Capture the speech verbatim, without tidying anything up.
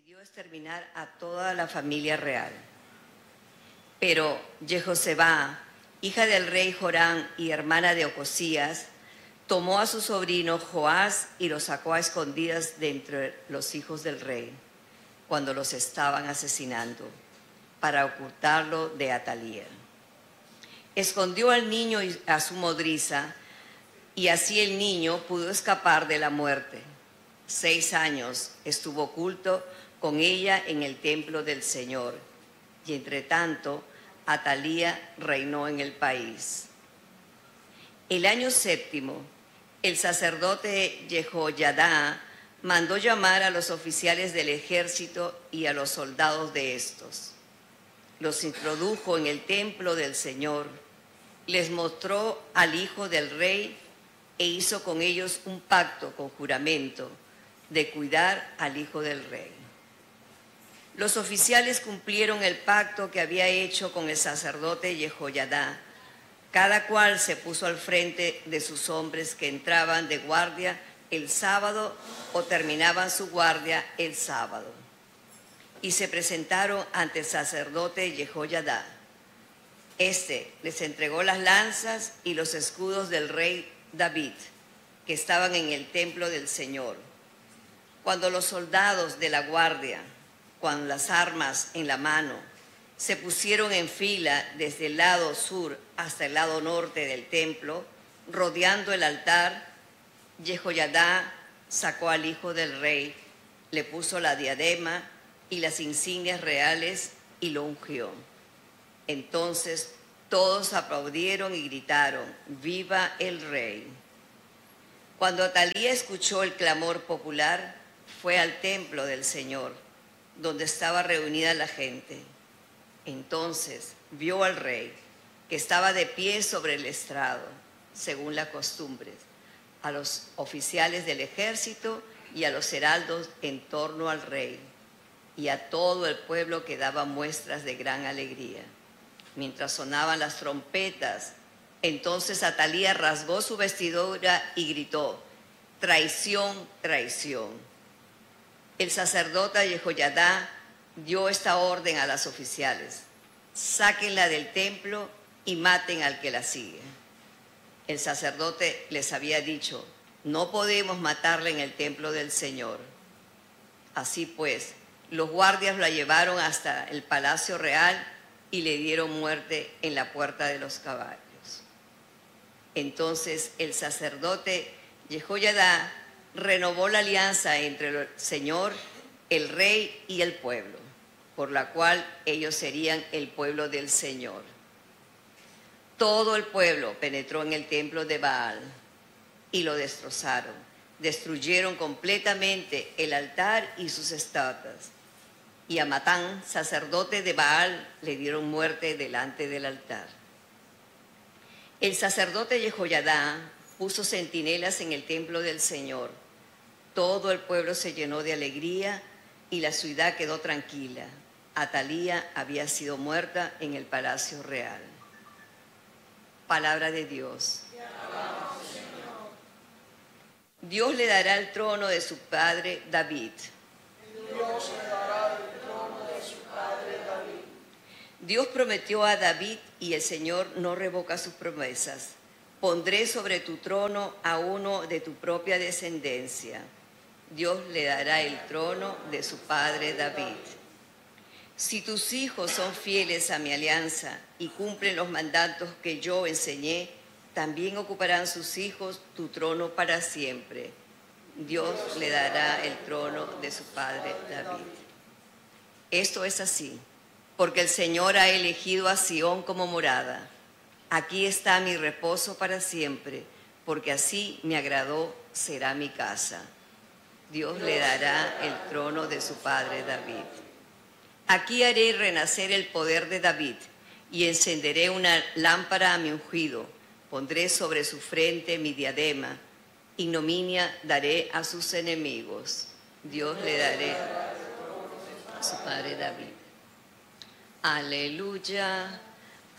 decidió exterminar a toda la familia real. Pero Jehoseba, hija del rey Joram y hermana de Ocosías, tomó a su sobrino Joás y lo sacó a escondidas de entre los hijos del rey, cuando los estaban asesinando, para ocultarlo de Atalía. Escondió al niño y a su nodriza, y así el niño pudo escapar de la muerte. Seis años estuvo oculto con ella en el templo del Señor, y entre tanto Atalía reinó en el país. El año séptimo, el sacerdote Jehoyadá mandó llamar a los oficiales del ejército y a los soldados de estos. Los introdujo en el templo del Señor, les mostró al hijo del rey e hizo con ellos un pacto con juramento de cuidar al hijo del rey. Los oficiales cumplieron el pacto que había hecho con el sacerdote Jehoyadá. Cada cual se puso al frente de sus hombres que entraban de guardia el sábado o terminaban su guardia el sábado. Y se presentaron ante el sacerdote Jehoyadá. Este les entregó las lanzas y los escudos del rey David, que estaban en el templo del Señor. Cuando los soldados de la guardia, con las armas en la mano, se pusieron en fila desde el lado sur hasta el lado norte del templo, rodeando el altar, Jehoyadá sacó al hijo del rey, le puso la diadema y las insignias reales y lo ungió. Entonces todos aplaudieron y gritaron: ¡Viva el rey! Cuando Atalía escuchó el clamor popular, fue al templo del Señor, donde estaba reunida la gente. Entonces vio al rey, que estaba de pie sobre el estrado, según la costumbre, a los oficiales del ejército y a los heraldos en torno al rey, y a todo el pueblo que daba muestras de gran alegría. Mientras sonaban las trompetas, entonces Atalía rasgó su vestidura y gritó: traición, traición. El sacerdote Jehoyadá dio esta orden a los oficiales: sáquenla del templo y maten al que la sigue. El sacerdote les había dicho: no podemos matarla en el templo del Señor. Así pues, los guardias la llevaron hasta el palacio real y le dieron muerte en la puerta de los caballos. Entonces el sacerdote Jehoyadá renovó la alianza entre el Señor, el rey y el pueblo, por la cual ellos serían el pueblo del Señor. Todo el pueblo penetró en el templo de Baal y lo destrozaron. Destruyeron completamente el altar y sus estatuas. Y a Matán, sacerdote de Baal, le dieron muerte delante del altar. El sacerdote Jehoyadá puso centinelas en el templo del Señor. Todo el pueblo se llenó de alegría y la ciudad quedó tranquila. Atalía había sido muerta en el palacio real. Palabra de Dios. Te alabamos, Señor. Dios le dará el trono de su padre David. Dios le dará el trono de su padre David. Dios prometió a David y el Señor no revoca sus promesas. Pondré sobre tu trono a uno de tu propia descendencia. Dios le dará el trono de su padre David. Si tus hijos son fieles a mi alianza y cumplen los mandatos que yo enseñé, también ocuparán sus hijos tu trono para siempre. Dios le dará el trono de su padre David. Esto es así, porque el Señor ha elegido a Sión como morada. Aquí está mi reposo para siempre, porque así me agradó será mi casa. Dios le dará el trono de su padre David. Aquí haré renacer el poder de David y encenderé una lámpara a mi ungido. Pondré sobre su frente mi diadema. Ignominia daré a sus enemigos. Dios le daré a su padre David. Aleluya.